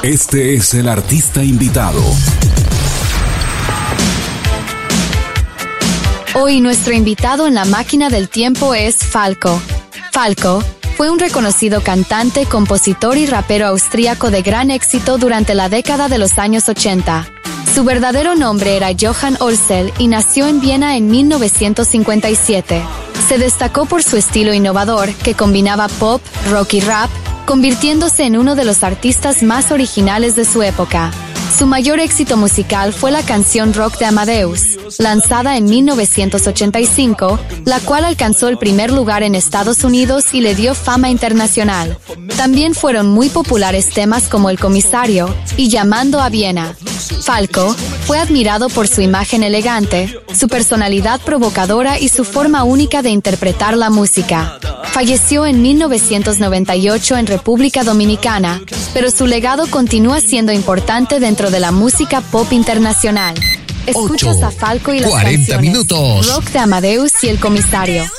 Este es el artista invitado. Hoy nuestro invitado en la máquina del tiempo es Falco. Falco fue un reconocido cantante, compositor y rapero austríaco de gran éxito durante la década de los años 80. Su verdadero nombre era Johann Olsel y nació en Viena en 1957. Se destacó por su estilo innovador que combinaba pop, rock y rap, convirtiéndose en uno de los artistas más originales de su época. Su mayor éxito musical fue la canción Rock de Amadeus, lanzada en 1985, la cual alcanzó el primer lugar en Estados Unidos y le dio fama internacional. También fueron muy populares temas como El Comisario y Llamando a Viena. Falco fue admirado por su imagen elegante, su personalidad provocadora y su forma única de interpretar la música. Falleció en 1998 en República Dominicana, pero su legado continúa siendo importante dentro de la música pop internacional. Escuchas a Falco y las 40 canciones minutos. Rock de Amadeus y El Comisario.